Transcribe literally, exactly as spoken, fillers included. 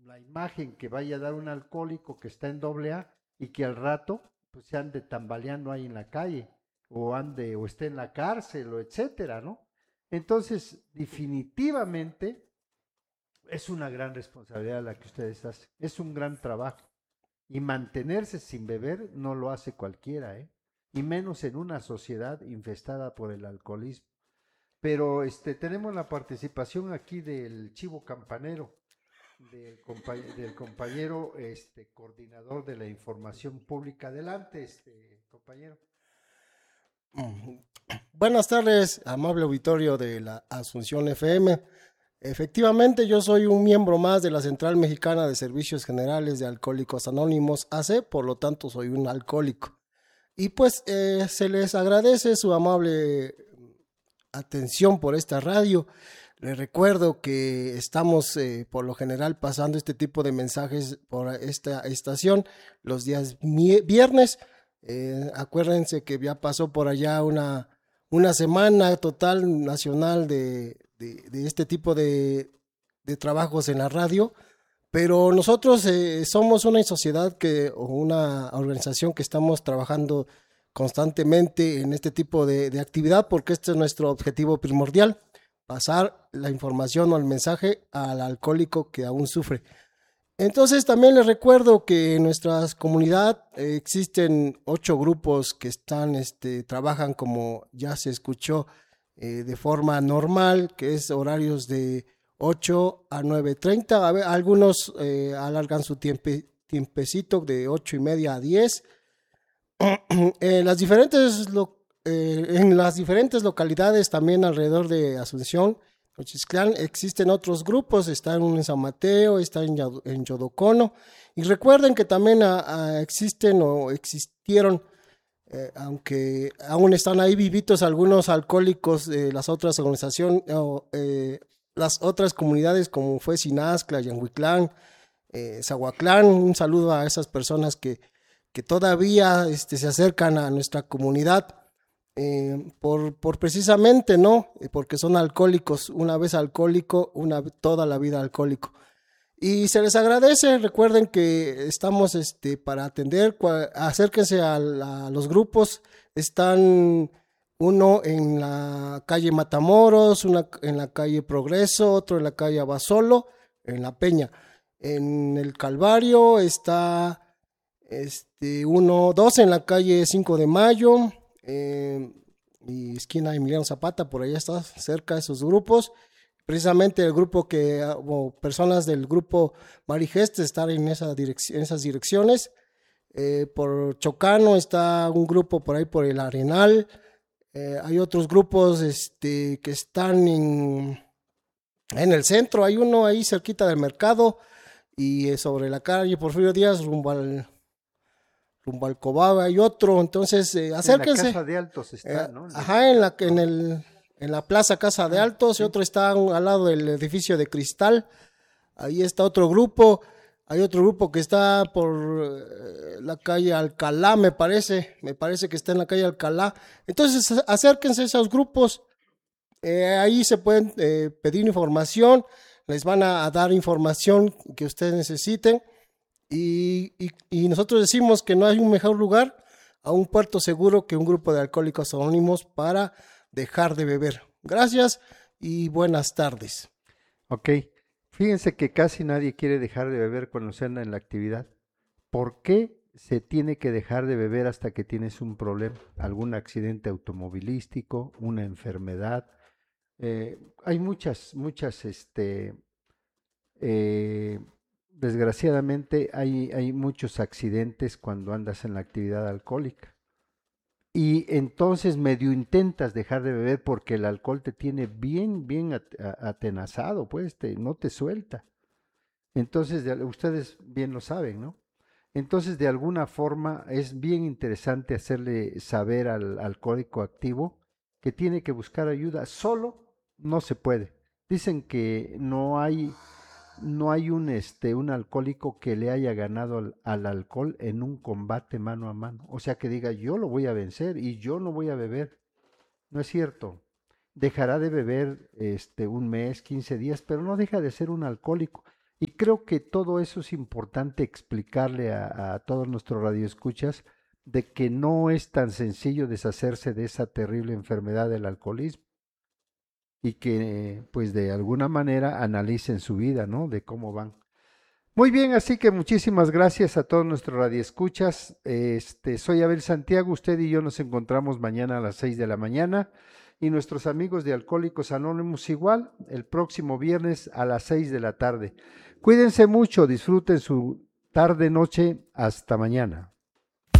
la imagen que vaya a dar un alcohólico que está en doble A y que al rato pues se ande tambaleando ahí en la calle o ande o esté en la cárcel o etcétera, ¿no? Entonces, definitivamente es una gran responsabilidad la que ustedes hacen, es un gran trabajo y mantenerse sin beber no lo hace cualquiera, ¿eh? Y menos en una sociedad infestada por el alcoholismo. Pero este tenemos la participación aquí del Chivo Campanero, del, compa del compañero este coordinador de la información pública. Adelante, este compañero. Buenas tardes, amable auditorio de la Asunción F M. Efectivamente, yo soy un miembro más de la Central Mexicana de Servicios Generales de Alcohólicos Anónimos, A C, por lo tanto soy un alcohólico. Y pues eh, se les agradece su amable atención por esta radio. Les recuerdo que estamos eh, por lo general pasando este tipo de mensajes por esta estación los días viernes. Eh, acuérdense que ya pasó por allá una, una semana total nacional de, de, de este tipo de, de trabajos en la radio, pero nosotros eh, somos una sociedad que, o una organización que estamos trabajando constantemente en este tipo de, de actividad porque este es nuestro objetivo primordial, pasar la información o el mensaje al alcohólico que aún sufre. Entonces también les recuerdo que en nuestra comunidad eh, existen ocho grupos que están, este, trabajan como ya se escuchó eh, de forma normal, que es horarios de ocho a nueve treinta. A ver, algunos eh, alargan su tiempe, tiempecito de ocho y media a diez. eh, las diferentes lo, eh, en las diferentes localidades también alrededor de Asunción, Nochistlán, existen otros grupos, están en San Mateo, están en, en Yodocono, y recuerden que también a, a existen o existieron, eh, aunque aún están ahí vivitos algunos alcohólicos de las otras organizaciones, o, eh, las otras comunidades como fue Sinascla, Yanhuiclán, eh, Zahuaclán. Un saludo a esas personas que, que todavía este, se acercan a nuestra comunidad. Eh, por, por precisamente, ¿no? Porque son alcohólicos, una vez alcohólico, una, toda la vida alcohólico. Y se les agradece, recuerden que estamos este, para atender, acérquense a, la, a los grupos, están uno en la calle Matamoros, una en la calle Progreso, otro en la calle Abasolo, en La Peña. En el Calvario está este, uno, dos en la calle cinco de mayo, Eh, y esquina Emiliano Zapata, por allá está cerca de esos grupos. Precisamente el grupo que, o personas del grupo Marigeste están en, esa direc- en esas direcciones. Eh, por Chocano está un grupo por ahí por el Arenal. Eh, hay otros grupos este, que están en, en el centro. Hay uno ahí cerquita del mercado y eh, sobre la calle Porfirio Díaz rumbo al rumbo al Cobaba hay otro, entonces eh, acérquense. En la Casa de Altos está, eh, ¿no? Ajá, en la, en, el, en la Plaza Casa de Altos, sí. Y otro está al lado del edificio de Cristal, ahí está otro grupo, hay otro grupo que está por eh, la calle Alcalá, me parece, me parece que está en la calle Alcalá, entonces acérquense a esos grupos, eh, ahí se pueden eh, pedir información, les van a, a dar información que ustedes necesiten. Y, y, y nosotros decimos que no hay un mejor lugar a un puerto seguro que un grupo de alcohólicos anónimos para dejar de beber. Gracias y buenas tardes. Ok, fíjense que casi nadie quiere dejar de beber cuando se anda en la actividad. ¿Por qué se tiene que dejar de beber hasta que tienes un problema? ¿Algún accidente automovilístico, una enfermedad? Eh, hay muchas, muchas, este, eh, desgraciadamente hay, hay muchos accidentes cuando andas en la actividad alcohólica. Y entonces medio intentas dejar de beber porque el alcohol te tiene bien, bien atenazado, pues te, no te suelta. Entonces, de, ustedes bien lo saben, ¿no? Entonces, de alguna forma es bien interesante hacerle saber al alcohólico activo que tiene que buscar ayuda. Solo no se puede. Dicen que no hay no hay un este un alcohólico que le haya ganado al, al alcohol en un combate mano a mano. O sea, que diga, yo lo voy a vencer y yo no voy a beber. No es cierto. Dejará de beber este un mes, quince días, pero no deja de ser un alcohólico. Y creo que todo eso es importante explicarle a, a todos nuestros radioescuchas de que no es tan sencillo deshacerse de esa terrible enfermedad del alcoholismo y que pues de alguna manera analicen su vida, ¿no? De cómo van. Muy bien, así que muchísimas gracias a todos nuestros radioescuchas. Este, soy Abel Santiago, usted y yo nos encontramos mañana a las seis de la mañana y nuestros amigos de Alcohólicos Anónimos igual el próximo viernes a las seis de la tarde. Cuídense mucho, disfruten su tarde, noche, hasta mañana.